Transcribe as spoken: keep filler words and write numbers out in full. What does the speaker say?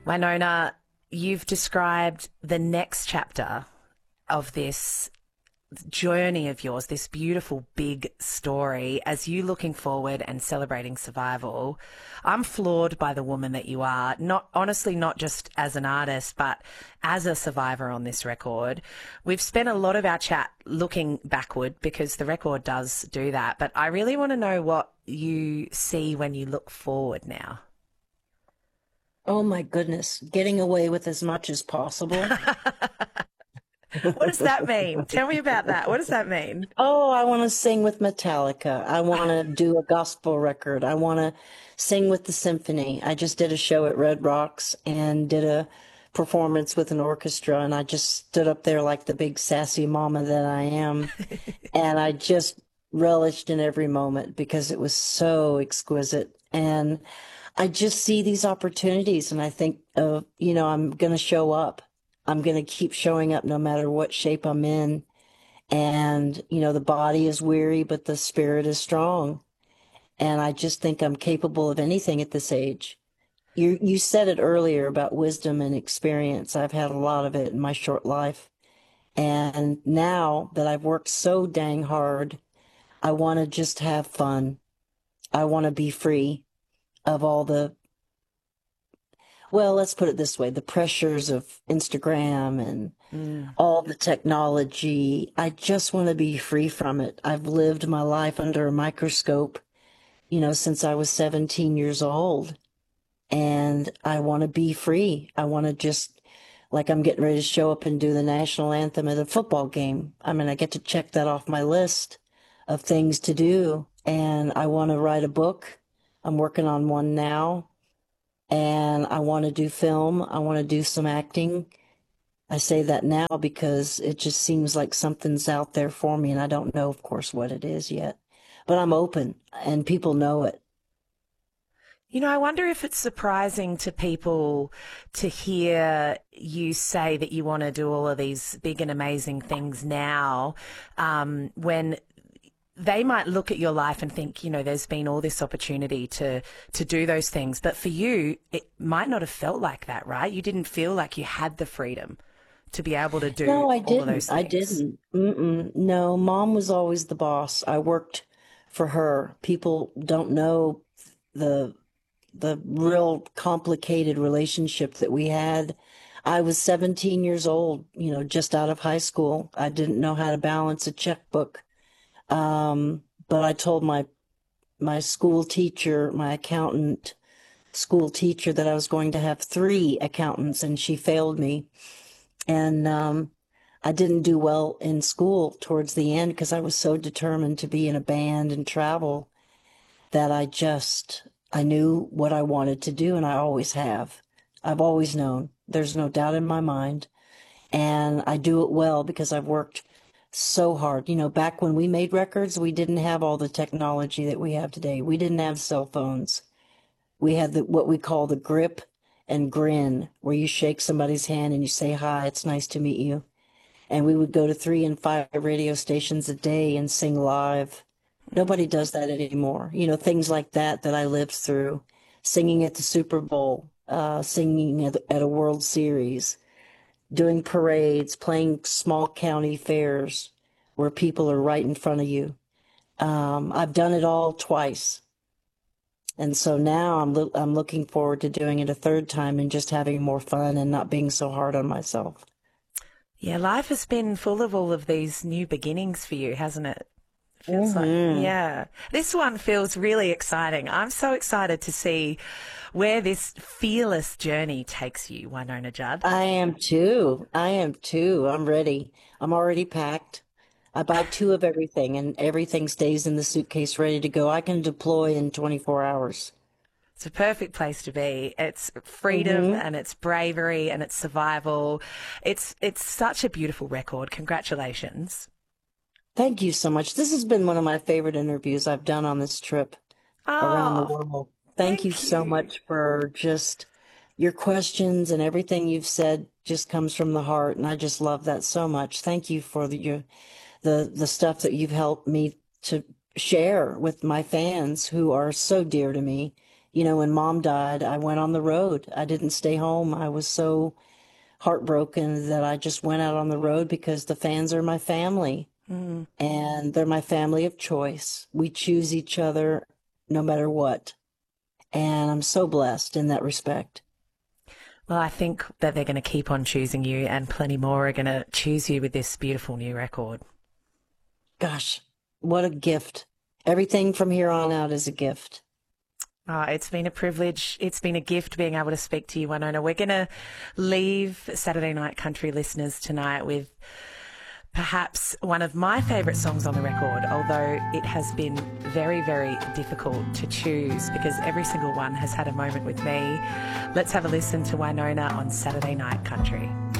Winona, you've described the next chapter of this journey of yours, this beautiful big story, as you looking forward and celebrating survival. I'm floored by the woman that you are, not honestly, not just as an artist, but as a survivor on this record. We've spent a lot of our chat looking backward because the record does do that, but I really want to know what you see when you look forward now. Oh my goodness, getting away with as much as possible. What does that mean? Tell me about that. What does that mean? Oh, I want to sing with Metallica. I want to do a gospel record. I want to sing with the symphony. I just did a show at Red Rocks and did a performance with an orchestra, and I just stood up there like the big sassy mama that I am. And I just relished in every moment because it was so exquisite. And I just see these opportunities, and I think, uh, you know, I'm going to show up. I'm going to keep showing up no matter what shape I'm in. And, you know, the body is weary, but the spirit is strong. And I just think I'm capable of anything at this age. You, you said it earlier about wisdom and experience. I've had a lot of it in my short life. And now that I've worked so dang hard, I want to just have fun. I want to be free of all the, well, let's put it this way, the pressures of Instagram and mm. all the technology. I just want to be free from it. I've lived my life under a microscope, you know, since I was seventeen years old. And I want to be free. I want to just, like I'm getting ready to show up and do the national anthem at a football game. I mean, I get to check that off my list of things to do. And I want to write a book. I'm working on one now. And I want to do film. I want to do some acting. I say that now because it just seems like something's out there for me, and I don't know, of course, what it is yet. But I'm open, and people know it. You know, I wonder if it's surprising to people to hear you say that you want to do all of these big and amazing things now, um, when they might look at your life and think, you know, there's been all this opportunity to, to do those things. But for you, it might not have felt like that, right? You didn't feel like you had the freedom to be able to do no, I all didn't. of those things. I didn't. Mm-mm. No, Mom was always the boss. I worked for her. People don't know the the real complicated relationship that we had. I was seventeen years old, you know, just out of high school. I didn't know how to balance a checkbook. Um, but I told my, my school teacher, my accountant school teacher, that I was going to have three accountants, and she failed me. And, um, I didn't do well in school towards the end because I was so determined to be in a band and travel that I just, I knew what I wanted to do, and I always have. I've always known. There's no doubt in my mind. And I do it well because I've worked so hard. You know, back when we made records, we didn't have all the technology that we have today. We didn't have cell phones. We had the, what we call the grip and grin, where you shake somebody's hand and you say, hi, it's nice to meet you. And we would go to three and five radio stations a day and sing live. Nobody does that anymore. You know, things like that that I lived through. Singing at the Super Bowl, uh, singing at, at a World Series, doing parades, playing small county fairs where people are right in front of you. Um, I've done it all twice. And so now I'm, lo- I'm looking forward to doing it a third time and just having more fun and not being so hard on myself. Yeah, life has been full of all of these new beginnings for you, hasn't it? Feels mm-hmm. like, yeah. This one feels really exciting. I'm so excited to see where this fearless journey takes you, Winona Judd. I am too. I am too. I'm ready. I'm already packed. I buy two of everything, and everything stays in the suitcase ready to go. I can deploy in twenty-four hours. It's a perfect place to be. It's freedom, mm-hmm. and it's bravery, and it's survival. It's it's such a beautiful record. Congratulations. Thank you so much. This has been one of my favorite interviews I've done on this trip oh, around the world. Thank, thank you, you so much for just your questions, and everything you've said just comes from the heart, and I just love that so much. Thank you for the your, the the stuff that you've helped me to share with my fans who are so dear to me. You know, when Mom died, I went on the road. I didn't stay home. I was so heartbroken that I just went out on the road because the fans are my family. Mm. And they're my family of choice. We choose each other no matter what. And I'm so blessed in that respect. Well, I think that they're going to keep on choosing you, and plenty more are going to choose you with this beautiful new record. Gosh, what a gift. Everything from here on out is a gift. Oh, it's been a privilege. It's been a gift being able to speak to you, Wynona. We're going to leave Saturday Night Country listeners tonight with perhaps one of my favourite songs on the record, although it has been very, very difficult to choose because every single one has had a moment with me. Let's have a listen to Wynona on Saturday Night Country.